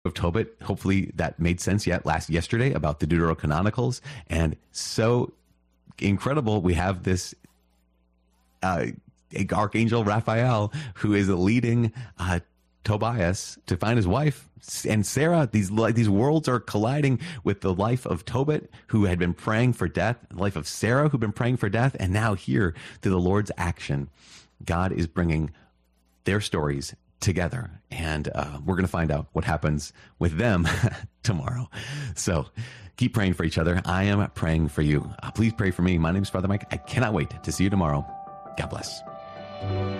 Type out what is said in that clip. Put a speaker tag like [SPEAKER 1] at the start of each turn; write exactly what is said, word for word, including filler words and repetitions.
[SPEAKER 1] of Tobit. Hopefully that made sense yet last yesterday about the Deuterocanonicals. And so incredible. We have this uh, Archangel Raphael who is leading uh, Tobias to find his wife. And Sarah, these these worlds are colliding with the life of Tobit, who had been praying for death, the life of Sarah, who'd been praying for death, and now here, through the Lord's action, God is bringing their stories together. And uh, we're going to find out what happens with them tomorrow. So keep praying for each other. I am praying for you. Uh, please pray for me. My name is Father Mike. I cannot wait to see you tomorrow. God bless.